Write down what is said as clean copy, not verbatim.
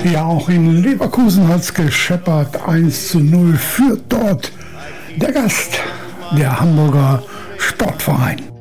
Ja, auch in Leverkusen hat's gescheppert. 1:0 führt dort der Gast, der Hamburger Sportverein.